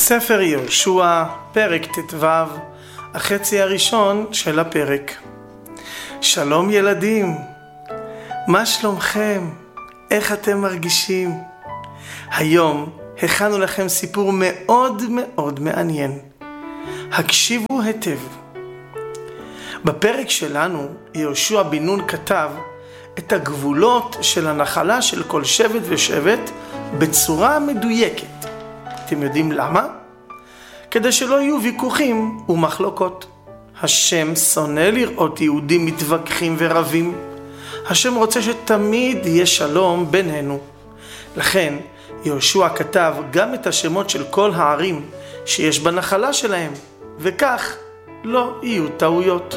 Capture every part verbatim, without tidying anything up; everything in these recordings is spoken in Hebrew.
ספר יהושע, פרק ט"ו, החצי הראשון של הפרק. שלום ילדים, מה שלומכם? איך אתם מרגישים? היום הכנו לכם סיפור מאוד מאוד מעניין. הקשיבו היטב. בפרק שלנו יהושע בן נון כתב את הגבולות של הנחלה של כל שבט ושבט בצורה מדויקת. אתם יודעים למה? כדי שלא יהיו ויכוחים ומחלוקות. השם שונא לראות יהודים מתווכחים ורבים. השם רוצה שתמיד יהיה שלום בינינו. לכן יהושע כתב גם את השמות של כל הערים שיש בנחלה שלהם, וכך לא יהיו טעויות.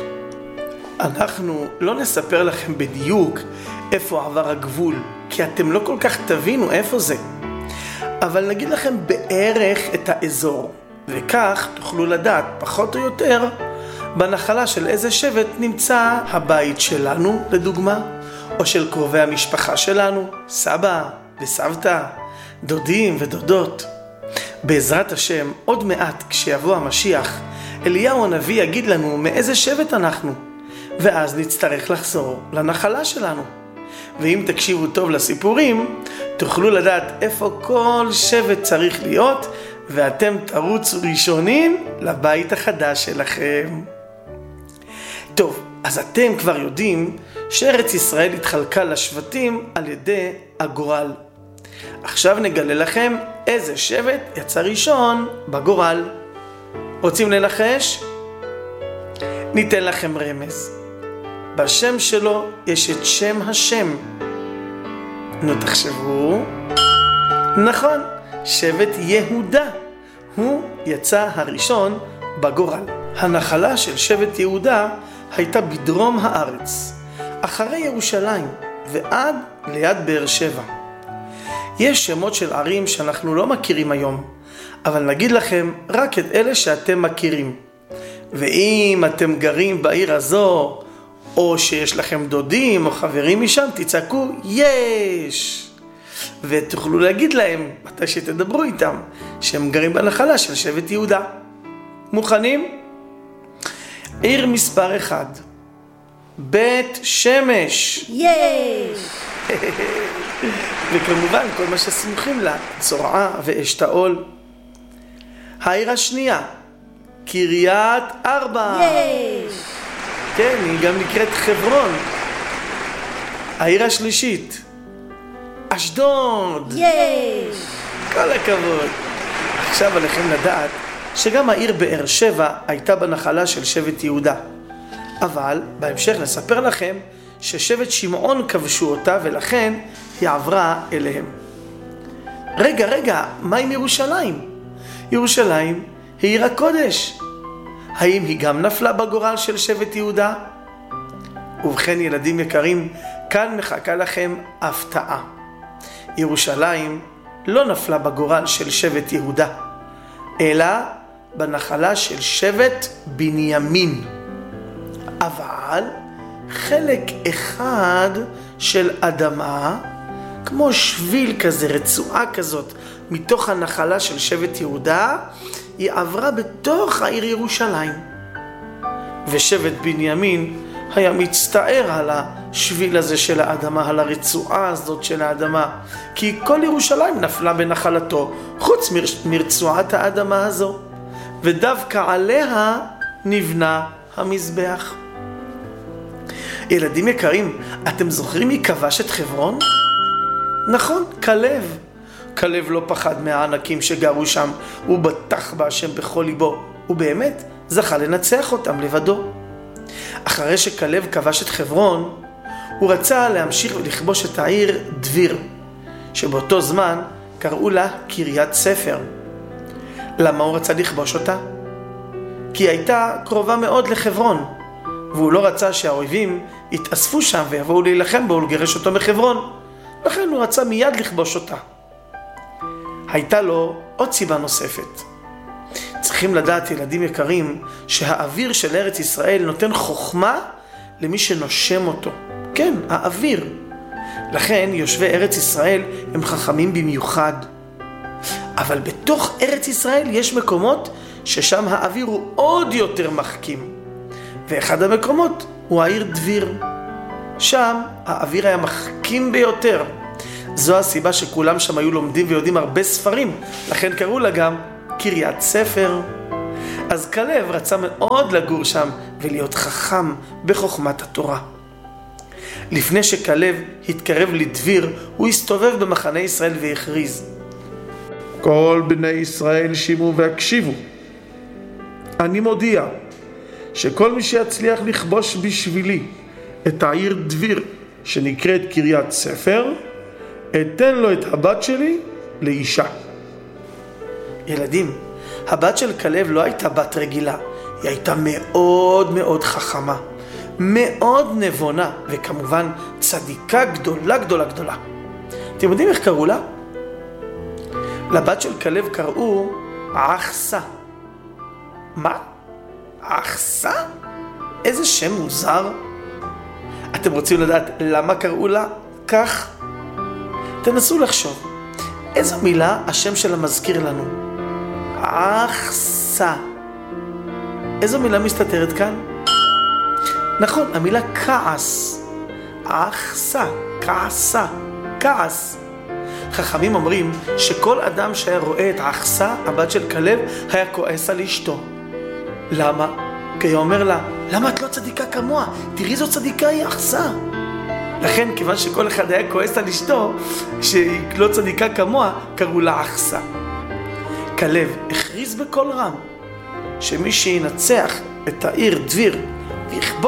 אנחנו לא נספר לכם בדיוק איפה עבר הגבול, כי אתם לא כל כך תבינו איפה זה. אבל נגיד לכם בערך את האזור, וכך תוכלו לדעת פחות או יותר בנחלה של איזה שבט נמצא הבית שלנו לדוגמה, או של קרובי המשפחה שלנו, סבא וסבתא, דודים ודודות. בעזרת השם עוד מעט כשיבוא המשיח, אליהו הנביא יגיד לנו מאיזה שבט אנחנו, ואז נצטרך לחזור לנחלה שלנו. ואם תקשיבו טוב לסיפורים, תוכלו לדעת איפה כל שבט צריך להיות, ואתם תרוצו ראשונים לבית החדש שלכם. טוב, אז אתם כבר יודעים שארץ ישראל התחלקה לשבטים על ידי הגורל. עכשיו נגלה לכם איזה שבט יצא ראשון בגורל. רוצים לנחש? ניתן לכם רמז. בשם שלו יש את שם השם. נו תחשבו. נכון, שבט יהודה. הוא יצא הראשון בגורל. הנחלה של שבט יהודה הייתה בדרום הארץ, אחרי ירושלים ועד ליד באר שבע. יש שמות של ערים שאנחנו לא מכירים היום, אבל נגיד לכם רק את אלה שאתם מכירים. ואם אתם גרים בעיר הזו, או שיש לכם דודים או חברים משם, תצעקו יש! ותוכלו להגיד להם, מתי שתדברו איתם, שהם גרים בנחלה של שבט יהודה. מוכנים? עיר מספר אחד, בית שמש. יש! וכמובן כל מה שסמוכים לה, צורעה ואשתאול. העיר השנייה, קריית ארבע. יש! כן, היא גם נקראת חברון. העיר השלישית, אשדוד. יש! כל הכבוד. עכשיו עליכם לדעת שגם העיר באר שבע הייתה בנחלה של שבט יהודה. אבל בהמשך נספר לכם ששבט שמעון כבשו אותה ולכן היא עברה אליהם. רגע, רגע, מה עם ירושלים? ירושלים היא עיר הקודש. האם היא גם נפלה בגורל של שבט יהודה? ובכן ילדים יקרים, כאן מחכה לכם הפתעה. ירושלים לא נפלה בגורל של שבט יהודה, אלא בנחלה של שבט בנימין. אבל חלק אחד של אדמה, כמו שביל כזה, רצועה כזאת, מתוך הנחלה של שבט יהודה, היא עברה בתוך העיר ירושלים. ושבט בנימין היה מצטער על השביל הזה של האדמה, על הרצועה הזאת של האדמה, כי כל ירושלים נפלה בנחלתו, חוץ מרצועת האדמה הזו. ודווקא עליה נבנה המזבח. ילדים יקרים, אתם זוכרים מי כבש את חברון? נכון, כלב. כלב לא פחד מהענקים שגרו שם, הוא בטח בהשם בכל ליבו, הוא באמת זכה לנצח אותם לבדו. אחרי שכלב כבש את חברון, הוא רצה להמשיך ולכבוש את העיר דביר, שבאותו זמן קראו לה קריית ספר. למה הוא רצה לכבוש אותה? כי היא הייתה קרובה מאוד לחברון, והוא לא רצה שהאויבים יתאספו שם ויבואו להילחם בו ולגרש אותו מחברון. לכן הוא רצה מיד לכבוש אותה. הייתה לו עוד סיבה נוספת. צריכים לדעת ילדים יקרים שהאוויר של ארץ ישראל נותן חוכמה למי שנושם אותו. כן, האוויר. לכן יושבי ארץ ישראל הם חכמים במיוחד. אבל בתוך ארץ ישראל יש מקומות ששם האוויר הוא עוד יותר מחכים. ואחד המקומות הוא העיר דביר. שם האוויר היה מחכים ביותר. זו הסיבה שכולם שם היו לומדים ויודעים הרבה ספרים, לכן קראו לה גם קריית ספר. אז כלב רצה מאוד לגור שם ולהיות חכם בחוכמת התורה. לפני שכלב התקרב לדביר, הוא הסתובב במחנה ישראל והכריז: כל בני ישראל שימו והקשיבו. אני מודיע שכל מי שיצליח לכבוש בשבילי את העיר דביר שנקראת קריית ספר, אתן לו את הבת שלי לאישה. ילדים, הבת של כלב לא הייתה בת רגילה, היא הייתה מאוד מאוד חכמה, מאוד נבונה, וכמובן צדיקה גדולה גדולה גדולה. אתם יודעים איך קראו לה? לבת של כלב קראו אחסה. מה? אחסה? איזה שם מוזר. אתם רוצים לדעת למה קראו לה כך? תנסו לחשוב, איזו מילה השם שלה מזכיר לנו? אחסה. איזו מילה מסתתרת כאן? נכון, המילה כעס. אחסה, כעסה, כעס. חכמים אומרים שכל אדם שהיה רואה את אחסה, הבת של כלב, היה כועס על אשתו. למה? כי הוא אומר לה, למה את לא צדיקה כמוה? תראי זו צדיקה, היא אחסה. לכן, כיוון שכל אחד היה כועס על אשתו, שהיא לא צדיקה כמוה, קראו לה אחסה. כלב הכריז בקול רם שמי שינצח את העיר דביר ויכבוש